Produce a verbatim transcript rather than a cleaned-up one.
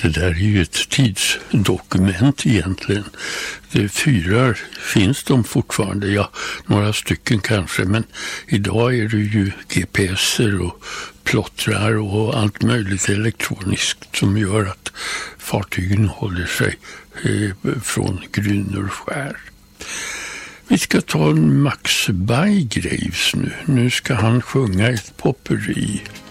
Det där är ju ett tidsdokument egentligen. Det fyrar finns de fortfarande, ja, några stycken kanske, men idag är det ju G P S-er och plottrar och allt möjligt elektroniskt som gör att fartygen håller sig eh, från grynor och skär. Vi ska ta en Max Bygraves nu. Nu ska han sjunga ett popperi.